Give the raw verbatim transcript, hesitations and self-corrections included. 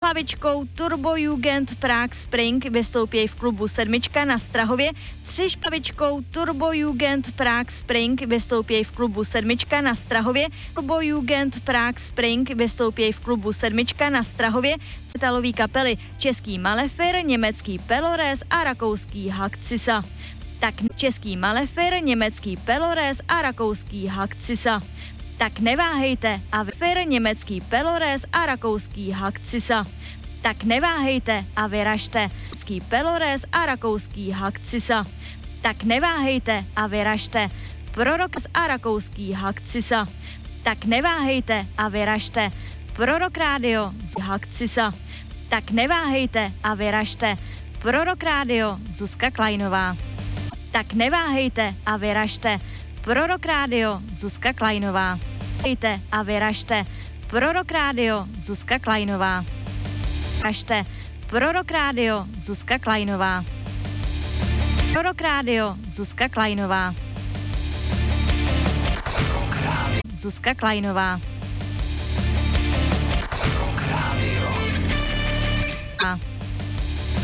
hlavičkou Turbojugend Prague Spring vystoupí v klubu Sedmička na Strahově. Tři špavičkou Turbojugend Prague Spring vystoupí v klubu Sedmička na Strahově. Turbojugend Prague Spring vystoupí v klubu Sedmička na Strahově. Metalový kapely český Malefir, německý Pelores a rakouský Hakcisa. Tak český Malefir, německý Pelores a rakouský Hakcisa. Tak neváhejte a vyražte německý Pelores a rakouský Hakcisa. Tak neváhejte a vyražte německý Pelores a rakouský Hakcisa. Tak neváhejte a vyražte Prorok a rakouský Hakcisa. Tak neváhejte a vyražte Prorok rádio z Hakcisa. Tak neváhejte a vyražte Prorok rádio Zuzka Kleinová. Tak neváhejte a vyražte Prorok rádio Zuzka Kleinová. Hejte a vyražte Prorok rádio Zuzka Kleinová. Vyražte Prorok rádio Zuzka Kleinová. Prorok rádio Zuzka Kleinová. Zuzka Kleinová.